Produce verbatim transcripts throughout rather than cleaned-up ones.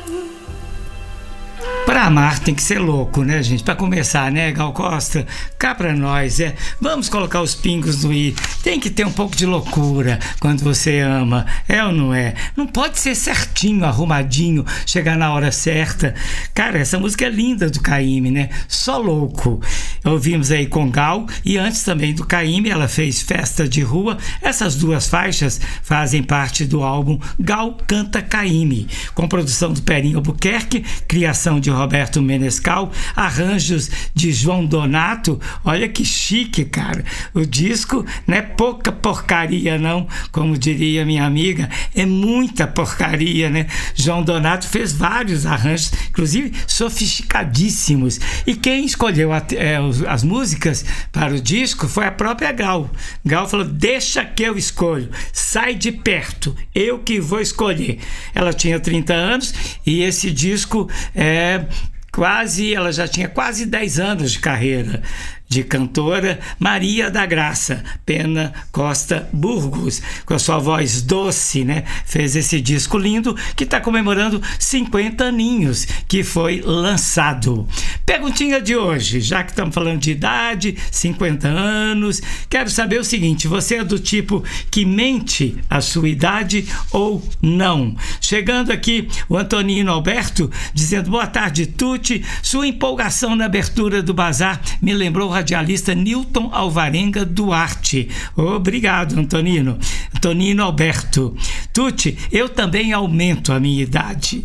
Pra amar tem que ser louco, né, gente? Pra começar, né, Gal Costa? Cá pra nós, é. Vamos colocar os pingos no i. Tem que ter um pouco de loucura quando você ama. É ou não é? Não pode ser certinho, arrumadinho, chegar na hora certa. Cara, essa música é linda do Caymmi, né? Só louco. Ouvimos aí com Gal e antes também do Caymmi, ela fez Festa de Rua. Essas duas faixas fazem parte do álbum Gal Canta Caymmi, com produção do Perinho Albuquerque, criação de Roberto Menescal, arranjos de João Donato. Olha que chique, cara. O disco não é pouca porcaria, não, como diria minha amiga, é muita porcaria, né? João Donato fez vários arranjos, inclusive sofisticadíssimos. E quem escolheu a, é, as músicas para o disco foi a própria Gal. Gal falou: deixa que eu escolho, sai de perto, eu que vou escolher. Ela tinha trinta anos e esse disco é quase, ela já tinha quase dez anos de carreira de cantora. Maria da Graça Pena Costa Burgos, com a sua voz doce, né, fez esse disco lindo que está comemorando cinquenta aninhos que foi lançado. Perguntinha de hoje, já que estamos falando de idade, cinquenta anos, quero saber o seguinte: você é do tipo que mente a sua idade ou não? Chegando aqui o Antonino Alberto dizendo: boa tarde, Tuti, sua empolgação na abertura do Bazar me lembrou o radialista Newton Alvarenga Duarte. Obrigado, Antonino. Antonino Alberto. Tuti, eu também aumento a minha idade.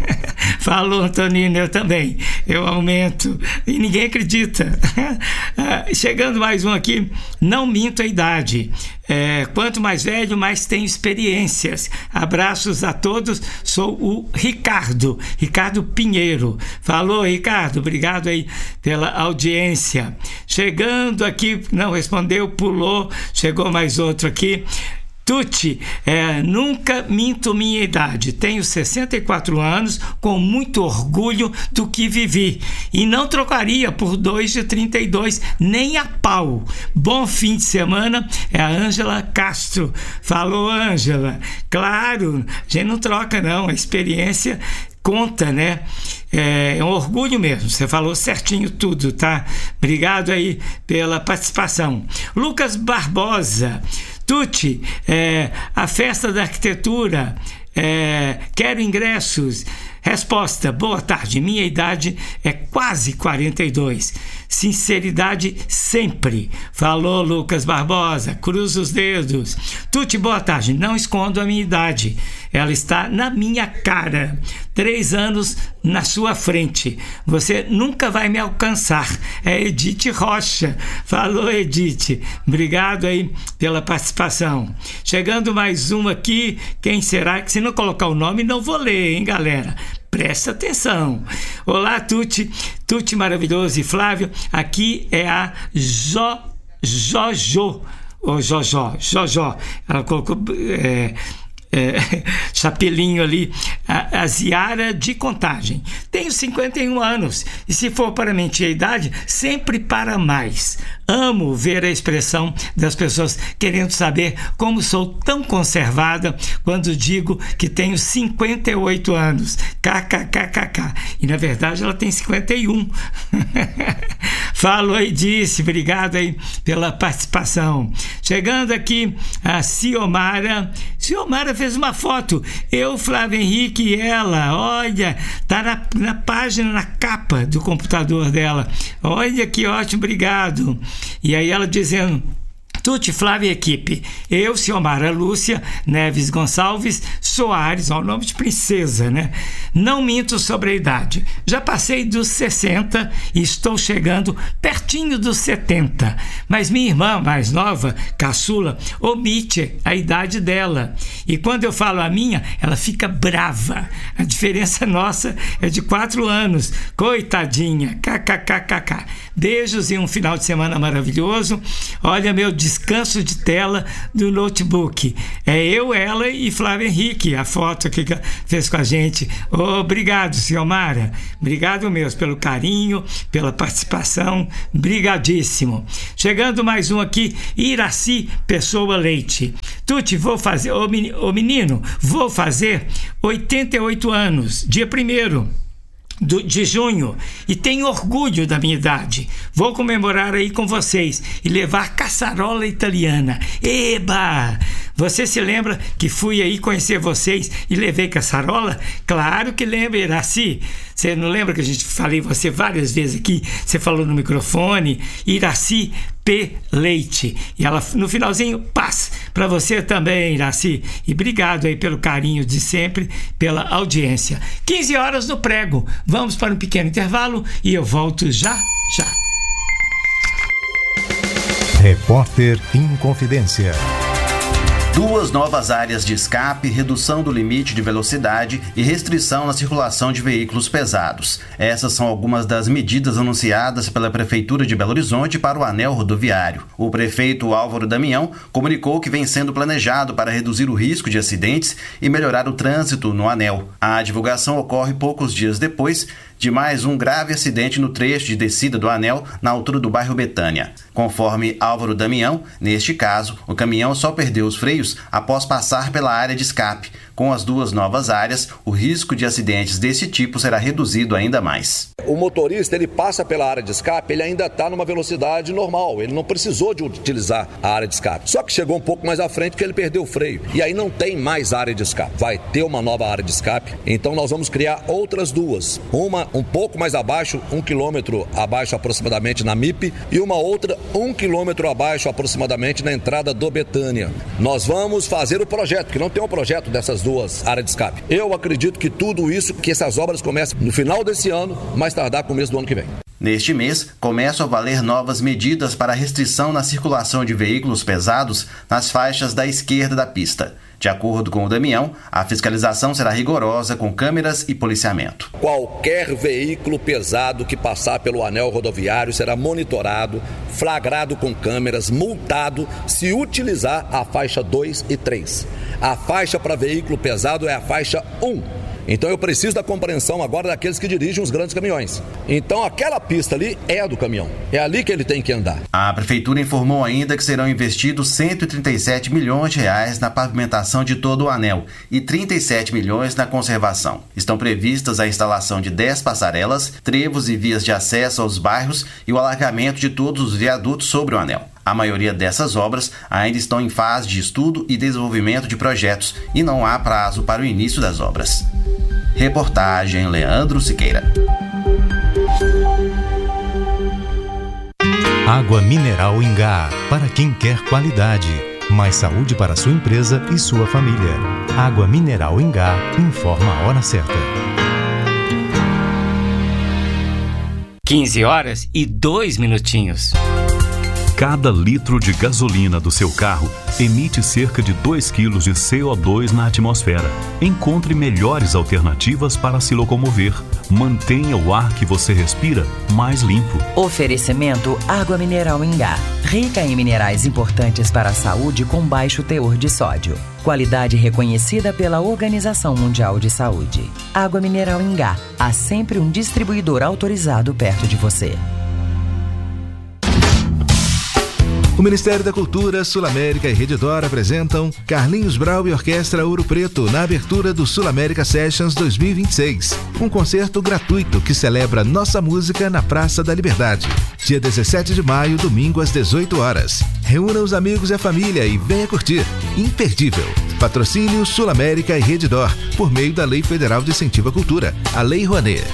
Falou, Antonino, eu também. Eu aumento. E ninguém acredita. Chegando mais um aqui. Não minto a idade. É, quanto mais velho, mais tenho experiências. Abraços a todos. Sou o Ricardo. Ricardo Pinheiro. Falou, Ricardo. Obrigado aí pela audiência. Chegando aqui, não respondeu, pulou. Chegou mais outro aqui. Tuti, é, nunca minto minha idade. Tenho sessenta e quatro anos, com muito orgulho do que vivi. E não trocaria por dois de trinta e dois, nem a pau. Bom fim de semana. É a Ângela Castro. Falou, Ângela. Claro, a gente não troca, não. A experiência conta, né? É, é um orgulho mesmo. Você falou certinho tudo, tá? Obrigado aí pela participação. Lucas Barbosa. Tuti, é, a festa da arquitetura, é, quero ingressos. Resposta: boa tarde, minha idade é quase quarenta e dois. Sinceridade sempre. Falou, Lucas Barbosa. Cruza os dedos. Tuti, boa tarde, não escondo a minha idade. Ela está na minha cara. Três anos na sua frente. Você nunca vai me alcançar. É Edith Rocha. Falou, Edith. Obrigado aí pela participação. Chegando mais um aqui. Quem será? Que se não colocar o nome, não vou ler, hein, galera? Presta atenção. Olá, Tuti. Tuti maravilhoso e Flávio. Aqui é a Jo, Jojo. Ou Jojó. Jojó. Ela colocou... É, É, chapelinho ali, a, a Ziara de Contagem. Tenho cinquenta e um anos e, se for para mentir a idade, sempre para mais. Amo ver a expressão das pessoas querendo saber como sou tão conservada quando digo que tenho cinquenta e oito anos. Kkkk. E na verdade ela tem cinquenta e um. Falou e disse, obrigado aí pela participação. Chegando aqui a Ciomara. Ciomara fez uma foto, eu, Flávio Henrique e ela. Olha, tá na, na página, na capa do computador dela. Olha que ótimo, obrigado. E aí ela dizendo: Tuti, Flávia e equipe, eu, Ciomara Lúcia Neves Gonçalves Soares, ó, o nome de princesa, né? Não minto sobre a idade. Já passei dos sessenta e estou chegando pertinho dos setenta. Mas minha irmã mais nova, caçula, omite a idade dela. E quando eu falo a minha, ela fica brava. A diferença nossa é de quatro anos. Coitadinha. Kkkk. Beijos e um final de semana maravilhoso. Olha, meu discípulo descanso de tela do notebook. É eu, ela e Flávio Henrique, a foto que fez com a gente. Obrigado, Ciomara. Obrigado mesmo pelo carinho, pela participação. Brigadíssimo. Chegando mais um aqui, Iraci Pessoa Leite. Tuti, vou fazer, ô menino, vou fazer oitenta e oito anos, dia primeiro de junho, e tenho orgulho da minha idade. Vou comemorar aí com vocês e levar caçarola italiana. Eba! Você se lembra que fui aí conhecer vocês e levei caçarola? Claro que lembra, Iraci. Você não lembra que a gente falei você várias vezes aqui? Você falou no microfone, Iraci P. Leite. E ela, no finalzinho, paz para você também, Iraci. E obrigado aí pelo carinho de sempre, pela audiência. quinze horas no prego. Vamos para um pequeno intervalo e eu volto já, já. Repórter Inconfidência. Duas novas áreas de escape, redução do limite de velocidade e restrição na circulação de veículos pesados. Essas são algumas das medidas anunciadas pela Prefeitura de Belo Horizonte para o anel rodoviário. O prefeito Álvaro Damião comunicou que vem sendo planejado para reduzir o risco de acidentes e melhorar o trânsito no anel. A divulgação ocorre poucos dias depois de mais um grave acidente no trecho de descida do anel na altura do bairro Betânia. Conforme Álvaro Damião, neste caso, o caminhão só perdeu os freios após passar pela área de escape. Com as duas novas áreas, o risco de acidentes desse tipo será reduzido ainda mais. O motorista, ele passa pela área de escape, ele ainda está numa velocidade normal, ele não precisou de utilizar a área de escape. Só que chegou um pouco mais à frente que ele perdeu o freio. E aí não tem mais área de escape. Vai ter uma nova área de escape, então nós vamos criar outras duas. Uma um pouco mais abaixo, um quilômetro abaixo aproximadamente na M I P, e uma outra um quilômetro abaixo aproximadamente na entrada do Betânia. Nós vamos fazer o projeto, que não tem um projeto dessas duas áreas de escape. Eu acredito que tudo isso, que essas obras comecem no final desse ano, mais tardar começo do ano que vem. Neste mês, começam a valer novas medidas para restrição na circulação de veículos pesados nas faixas da esquerda da pista. De acordo com o Damião, a fiscalização será rigorosa com câmeras e policiamento. Qualquer veículo pesado que passar pelo anel rodoviário será monitorado, flagrado com câmeras, multado se utilizar a faixa dois e três. A faixa para veículo pesado é a faixa um. Então eu preciso da compreensão agora daqueles que dirigem os grandes caminhões. Então aquela pista ali é a do caminhão. É ali que ele tem que andar. A Prefeitura informou ainda que serão investidos cento e trinta e sete milhões de reais na pavimentação de todo o anel e trinta e sete milhões na conservação. Estão previstas a instalação de dez passarelas, trevos e vias de acesso aos bairros e o alargamento de todos os viadutos sobre o anel. A maioria dessas obras ainda estão em fase de estudo e desenvolvimento de projetos e não há prazo para o início das obras. Reportagem Leandro Siqueira. Água mineral Ingá, para quem quer qualidade, mais saúde para sua empresa e sua família. Água mineral Ingá informa a hora certa. quinze horas e dois minutinhos. Cada litro de gasolina do seu carro emite cerca de dois quilos de C O dois na atmosfera. Encontre melhores alternativas para se locomover. Mantenha o ar que você respira mais limpo. Oferecimento Água Mineral Ingá. Rica em minerais importantes para a saúde com baixo teor de sódio. Qualidade reconhecida pela Organização Mundial de Saúde. Água Mineral Ingá. Há sempre um distribuidor autorizado perto de você. O Ministério da Cultura, Sul América e Rede D'Or apresentam Carlinhos Brau e Orquestra Ouro Preto na abertura do Sul América Sessions dois mil e vinte e seis. Um concerto gratuito que celebra nossa música na Praça da Liberdade. Dia dezessete de maio, domingo às dezoito horas. Reúna os amigos e a família e venha curtir. Imperdível. Patrocínio Sul América e Rede D'Or, por meio da Lei Federal de Incentivo à Cultura, a Lei Rouanet.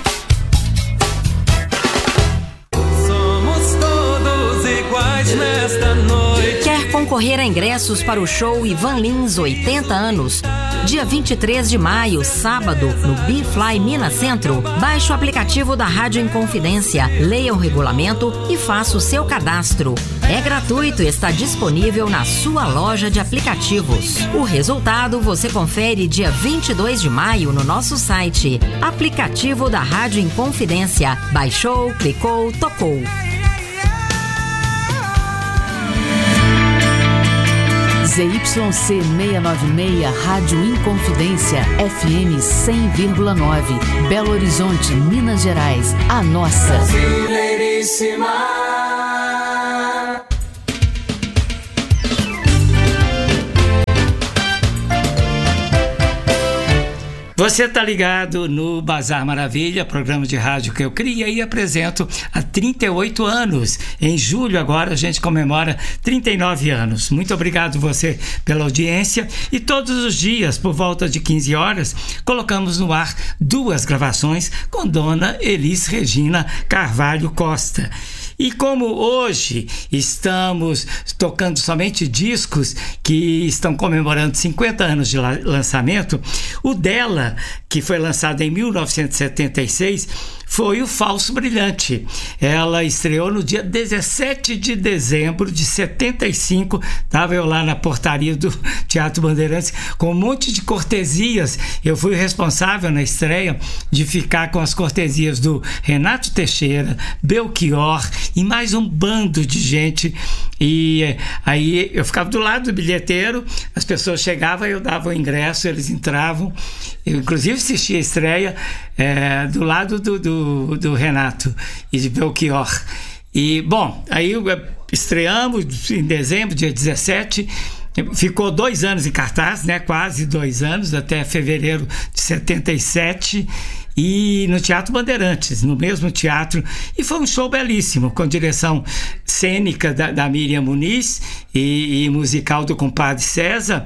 Nesta noite. Quer concorrer a ingressos para o show Ivan Lins oitenta anos? Dia vinte e três de maio, sábado, no B-Fly Minas Centro. Baixe o aplicativo da Rádio Inconfidência, leia o regulamento e faça o seu cadastro. É gratuito e está disponível na sua loja de aplicativos. O resultado você confere dia vinte e dois de maio no nosso site. Aplicativo da Rádio Inconfidência. Baixou, clicou, tocou. Z Y C seiscentos e noventa e seis, Rádio Inconfidência, F M cem vírgula nove, Belo Horizonte, Minas Gerais, a nossa. Brasileiríssima. Você está ligado no Bazar Maravilha, programa de rádio que eu criei e apresento há trinta e oito anos. Em julho agora a gente comemora trinta e nove anos. Muito obrigado você pela audiência e todos os dias, por volta de quinze horas, colocamos no ar duas gravações com Dona Elis Regina Carvalho Costa. E como hoje estamos tocando somente discos que estão comemorando cinquenta anos de lançamento, o dela, que foi lançado em mil novecentos e setenta e seis, foi o Falso Brilhante. Ela estreou no dia dezessete de dezembro de setenta e cinco. Estava eu lá na portaria do Teatro Bandeirantes com um monte de cortesias. Eu fui o responsável na estreia de ficar com as cortesias do Renato Teixeira, Belchior e mais um bando de gente. E aí eu ficava do lado do bilheteiro, as pessoas chegavam, eu dava o ingresso, eles entravam. Eu inclusive assisti a estreia é, do lado do, do, do Renato e de Belchior. E bom, aí estreamos em dezembro, dia dezessete. Ficou dois anos em cartaz, né? Quase dois anos, até fevereiro de setenta e sete, e no Teatro Bandeirantes, no mesmo teatro, e foi um show belíssimo, com direção cênica da, da Miriam Muniz e, e musical do compadre César,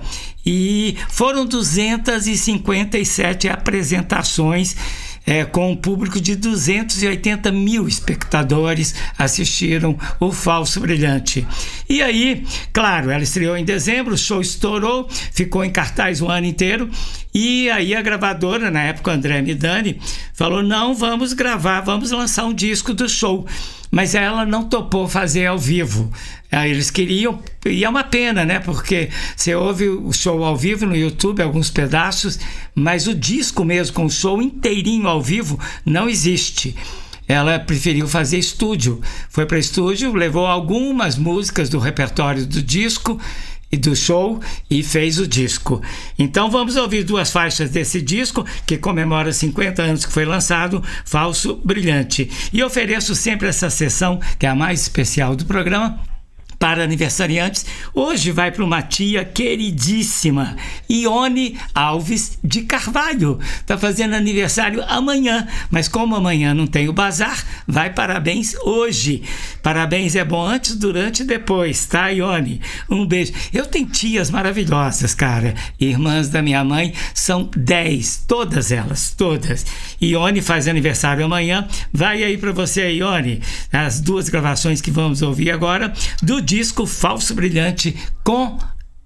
e foram duzentas e cinquenta e sete apresentações. É, com um público de duzentos e oitenta mil espectadores assistiram o Falso Brilhante. E aí, claro, ela estreou em dezembro, o show estourou, ficou em cartaz o ano inteiro, e aí a gravadora, na época André Midani, falou, não, vamos gravar, vamos lançar um disco do show. Mas ela não topou fazer ao vivo. Eles queriam, e é uma pena, né? Porque você ouve o show ao vivo no YouTube, alguns pedaços, mas o disco mesmo, com o show inteirinho ao vivo, não existe. Ela preferiu fazer estúdio. Foi para estúdio, levou algumas músicas do repertório do disco e do show e fez o disco. Então vamos ouvir duas faixas desse disco que comemora cinquenta anos que foi lançado, Falso Brilhante. E ofereço sempre essa sessão, que é a mais especial do programa, para aniversariantes. Hoje vai para uma tia queridíssima, Ione Alves de Carvalho. Está fazendo aniversário amanhã, mas como amanhã não tem o bazar, vai parabéns hoje. Parabéns é bom antes, durante e depois, tá, Ione? Um beijo. Eu tenho tias maravilhosas, cara. Irmãs da minha mãe, são dez, todas elas, todas. Ione faz aniversário amanhã. Vai aí para você, Ione, as duas gravações que vamos ouvir agora, do disco Falso Brilhante com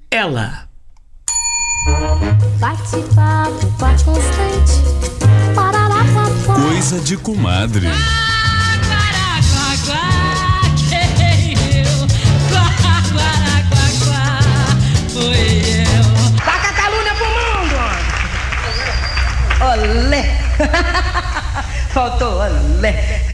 ela. Bate-papo, papo constante. Coisa de comadre. Taca a calúnia pro mundo! Olé! Faltou olé!